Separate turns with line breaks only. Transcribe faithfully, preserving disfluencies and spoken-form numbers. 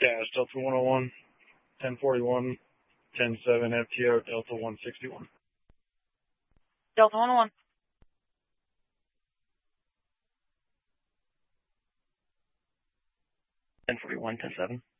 Dash Delta one oh one, ten forty-one, ten seven F T O Delta one sixty-one.
Delta one oh one.
ten forty-one, ten seven.